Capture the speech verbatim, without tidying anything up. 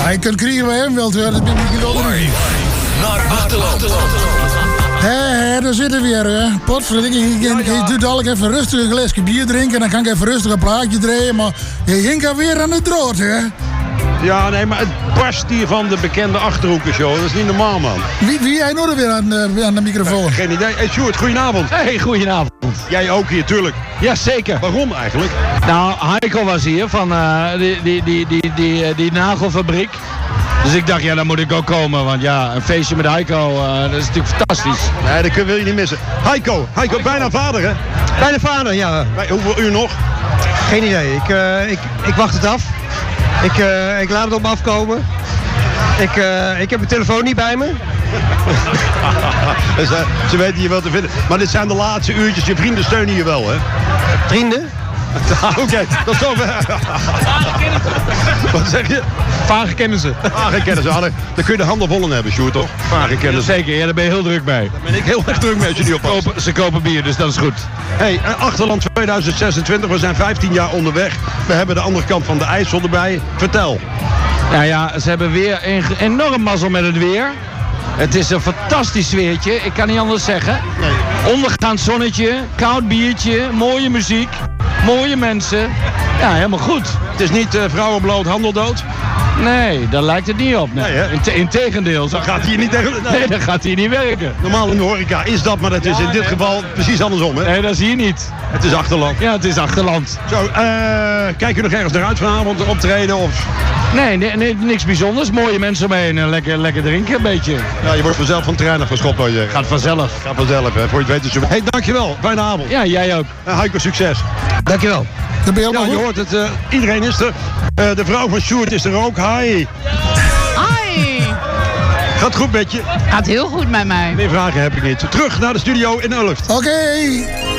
Hij kunt krijgen bij hem wel, dat ben ik wel doen. Naar Achterland. Hé, hé, daar zitten we weer, hè. Potverdikkie, ik, ik, ik, ik doe dadelijk even rustig een glaasje bier drinken... en dan kan ik even rustig een plaatje draaien, maar je ging alweer aan de drood, hè. Ja, nee, maar het barst hier van de bekende Achterhoekenshow. Dat is niet normaal, man. Wie, wie jij nou er weer aan, uh, aan de microfoon? Geen idee. Hey, Sjoerd, goedenavond. Hey, goedenavond. Jij ook hier, tuurlijk. Ja, zeker. Waarom eigenlijk? Nou, Heiko was hier van uh, die, die, die, die, die, uh, die nagelfabriek. Dus ik dacht, ja, dan moet ik ook komen. Want ja, een feestje met Heiko, uh, dat is natuurlijk fantastisch. Nee, dat kun- wil je niet missen. Heiko, Heiko, bijna vader, hè? Bijna vader, ja. Bij, hoeveel uur nog? Geen idee. Ik, uh, ik, ik wacht het af. Ik, uh, ik laat het op me afkomen. Ik, uh, ik heb mijn telefoon niet bij me. Dus, uh, ze weten hier wel te vinden. Maar dit zijn de laatste uurtjes. Je vrienden steunen je wel, hè? Vrienden? Oké, okay, dat is zover. Wat zeg je? Vage kennen ze. Vage kennissen. Ah, dan kun je de handen vol in hebben, Sjoerd, toch? Vage kennissen. Zeker, ja, daar ben je heel druk bij. Daar ben ik heel erg druk mee als je niet oppast. Kopen, ze kopen bier, dus dat is goed. Hey, Achterland tweeduizend zesentwintig, we zijn vijftien jaar onderweg. We hebben de andere kant van de IJssel erbij. Vertel. Nou ja, ze hebben weer een enorm mazzel met het weer. Het is een fantastisch weertje, ik kan niet anders zeggen. Nee. Ondergaand zonnetje, koud biertje, mooie muziek, mooie mensen. Ja, helemaal goed. Het is niet uh, vrouwenbloot, handeldood. Nee, daar lijkt het niet op. Nee. Nee, hè? Inte- Integendeel. Dat gaat hier niet tegen. Nee. Nee, dat gaat hier niet werken. Normaal in de horeca is dat, maar dat is in dit geval precies andersom, hè? Nee, dat is hier niet. Het is Achterland. Ja, het is Achterland. Zo, uh, kijk je nog ergens naar uit vanavond optreden? Of... Nee, nee, nee, niks bijzonders. Mooie mensen omheen en lekker, lekker drinken een beetje. Ja, je wordt vanzelf van het terrein afgeschopt, hoor je. Gaat vanzelf. Gaat vanzelf, hè? Voor je het weet is het zo. Hey, dankjewel. Fijne avond. Ja, jij ook. Uh, Heiko, succes. Dankjewel. Dan ben je Ja, allemaal je goed. hoort het. Uh, iedereen is er. Uh, de vrouw van Sjoerd is er ook. Hi. Hoi! Gaat goed met je? Gaat heel goed met mij. Meer vragen heb ik niet. Terug naar de studio in Ulft. Oké.